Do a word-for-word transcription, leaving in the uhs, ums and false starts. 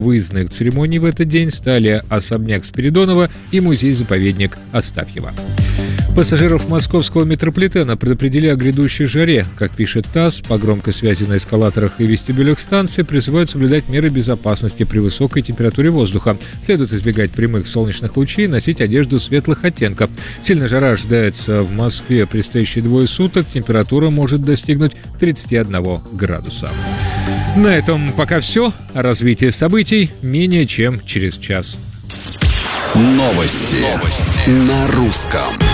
Выездных церемоний в этот день стали особняк Спиридонова и музей-заповедник Астафьева. Пассажиров московского метрополитена предупредили о грядущей жаре. Как пишет ТАСС, по громкой связи на эскалаторах и вестибюлях станции призывают соблюдать меры безопасности при высокой температуре воздуха. Следует избегать прямых солнечных лучей и носить одежду светлых оттенков. Сильная жара ожидается в Москве предстоящие двое суток. Температура может достигнуть тридцати одного градуса. На этом пока все. О развитии событий менее чем через час. Новости, Новости. На русском.